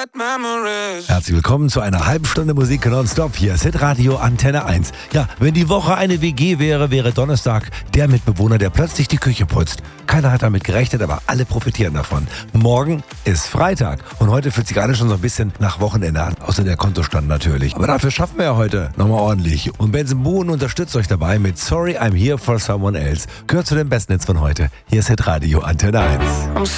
Herzlich willkommen zu einer halben Stunde Musik nonstop. Hier ist Hitradio Antenne 1. Ja, wenn die Woche eine WG wäre, wäre Donnerstag der Mitbewohner, der plötzlich die Küche putzt. Keiner hat damit gerechnet, aber alle profitieren davon. Morgen ist Freitag und heute fühlt sich alles schon so ein bisschen nach Wochenende an. Außer der Kontostand natürlich. Aber dafür schaffen wir ja heute nochmal ordentlich. Und Benson Boone unterstützt euch dabei mit Sorry I'm Here for Someone Else. Gehört zu den besten Hits von heute. Hier ist Hitradio Antenne 1.